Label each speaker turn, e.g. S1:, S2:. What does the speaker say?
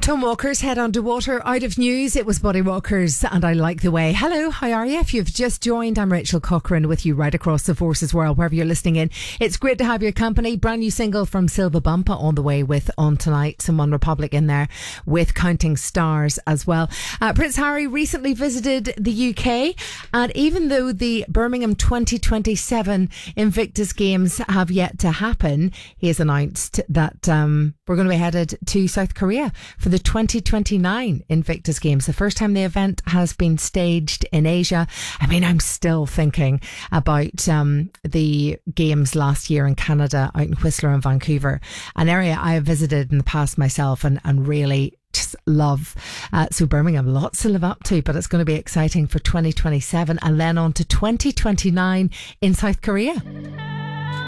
S1: Tom Walker's Head Underwater. Out of news, it was Buddy Walker's And I Like the Way. Hello, how are you? If you've just joined, I'm Rachel Cochrane with you right across the Forces world, wherever you're listening in. It's great to have your company. Brand new single from Silva Bumpa on the way with On Tonight. Some One Republic in there with Counting Stars as well. Prince Harry recently visited the UK, and even though the Birmingham 2027 Invictus Games have yet to happen, he has announced that we're going to be headed to South Korea for the 2029 Invictus Games, the first time the event has been staged in Asia. I mean, I'm still thinking about the games last year in Canada, out in Whistler and Vancouver, an area I have visited in the past myself and really just love. So Birmingham, lots to live up to, but it's going to be exciting for 2027 and then on to 2029 in South Korea.